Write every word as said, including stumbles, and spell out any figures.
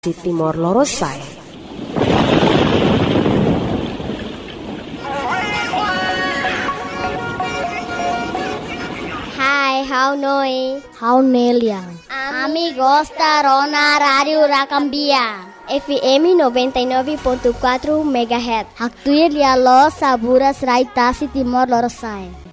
di Timor Loro'Sai. Hai, how noi? How Neliang? Amigos da Rona Radio Racambia. F M noventa e nove ponto quatro megahertz. Haktuye lialo Saburas Raitasi Timor Loro'Sai.